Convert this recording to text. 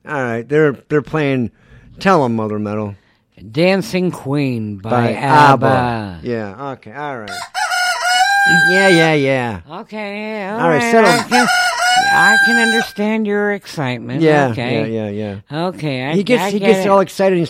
All right. They're playing Tell 'em, Mother Metal. Dancing Queen by ABBA. Yeah, okay, all right. Yeah. Okay, All right, settle. I can understand your excitement. Yeah, okay. yeah. Okay, He gets all excited and